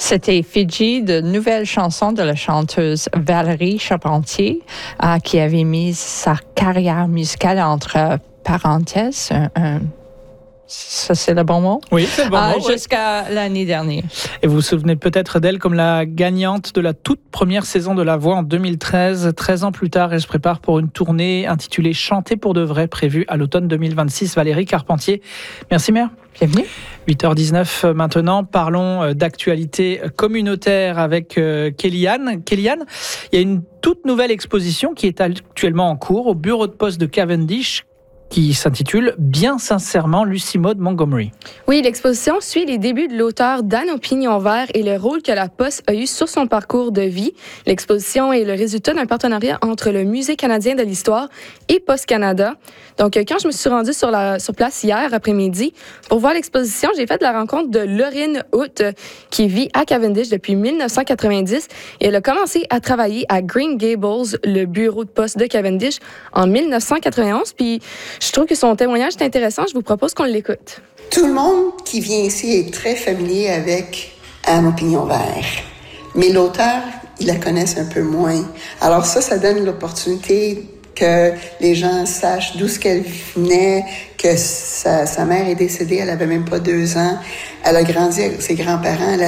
C'était Fidji, de nouvelles chansons de la chanteuse Valérie Charpentier, qui avait mis sa carrière musicale entre parenthèses. Ça, c'est le bon mot? Oui, c'est le bon mot. Jusqu'à l'année dernière. Et vous vous souvenez peut-être d'elle comme la gagnante de la toute première saison de La Voix en 2013. 13 ans plus tard, elle se prépare pour une tournée intitulée « Chanter pour de vrai » prévue à l'automne 2026. Valérie Charpentier, merci Mère. Bienvenue. 8h19 maintenant, parlons d'actualité communautaire avec Kéliane. Kéliane, il y a une toute nouvelle exposition qui est actuellement en cours au bureau de poste de Cavendish, qui s'intitule « Bien sincèrement, Lucie Maud Montgomery ». Oui, l'exposition suit les débuts de l'auteur d'Anne au pignon vert et le rôle que la Poste a eu sur son parcours de vie. L'exposition est le résultat d'un partenariat entre le Musée canadien de l'histoire et Poste Canada. Donc, quand je me suis rendue sur place hier après-midi pour voir l'exposition, j'ai fait la rencontre de Laurine Hout, qui vit à Cavendish depuis 1990 et elle a commencé à travailler à Green Gables, le bureau de poste de Cavendish, en 1991. Puis, je trouve que son témoignage est intéressant. Je vous propose qu'on l'écoute. Tout le monde qui vient ici est très familier avec Anne au pignon vert. Mais l'auteur, ils la connaissent un peu moins. Alors ça donne l'opportunité que les gens sachent d'où ce qu'elle venait, que sa mère est décédée, elle avait même pas 2 ans. Elle a grandi avec ses grands-parents.